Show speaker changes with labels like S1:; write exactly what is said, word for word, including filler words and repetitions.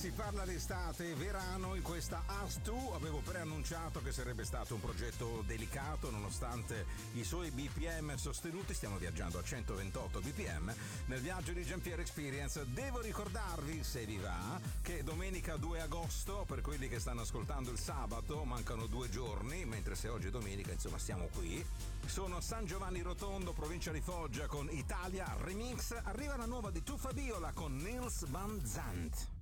S1: si parla d'estate e verano in questa Us due. Avevo preannunciato che sarebbe stato un progetto delicato nonostante i suoi B P M sostenuti. Stiamo viaggiando a centoventotto B P M nel viaggio di Giampiero Experience. Devo ricordarvi, se vi va, che domenica due agosto, per quelli che stanno ascoltando il sabato, mancano due giorni, mentre se oggi è domenica, insomma, stiamo qui. Sono San Giovanni Rotondo, provincia di Foggia, con Italia Remix. Arriva la nuova di Tuffa Viola con Nils Van Zandt.